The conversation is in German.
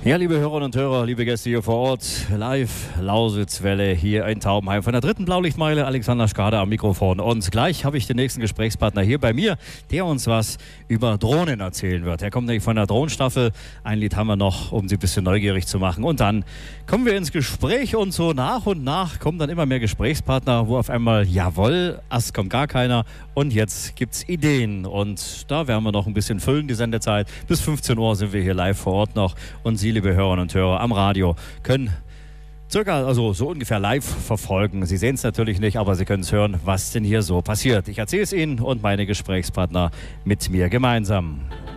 Ja, liebe Hörerinnen und Hörer, liebe Gäste hier vor Ort, live Lausitzwelle hier in Taubenheim von der 3. Blaulichtmeile, Alexander Schade am Mikrofon. Und gleich habe ich den nächsten Gesprächspartner hier bei mir, der uns was über Drohnen erzählen wird. Er kommt nämlich von der Drohnenstaffel. Ein Lied haben wir noch, um sie ein bisschen neugierig zu machen. Und dann kommen wir ins Gespräch und so nach und nach kommen dann immer mehr Gesprächspartner, wo auf einmal, jawohl, erst kommt gar keiner und jetzt gibt's Ideen. Und da werden wir noch ein bisschen füllen, die Sendezeit. Bis 15 Uhr sind wir hier live vor Ort noch und Sie, liebe Hörerinnen und Hörer, am Radio können so ungefähr live verfolgen. Sie sehen es natürlich nicht, aber Sie können es hören, was denn hier so passiert. Ich erzähle es Ihnen und meine Gesprächspartner mit mir gemeinsam.